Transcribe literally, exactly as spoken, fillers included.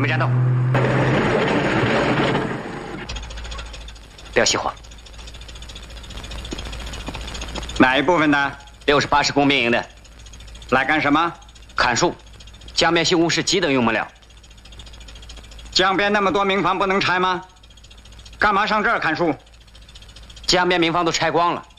备战斗，不要熄火。 哪一部分的？ 六十八师工兵营的。 来干什么？ 砍树。江边新工事急等用不了。 江边那么多民房不能拆吗？干嘛上这儿砍树？ 江边民房都拆光了。